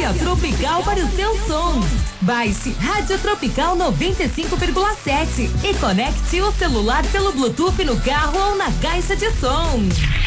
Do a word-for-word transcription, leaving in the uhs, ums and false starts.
Escolha a Tropical para o seu som. Baixe Rádio Tropical noventa e cinco vírgula sete e conecte o celular pelo Bluetooth no carro ou na caixa de som.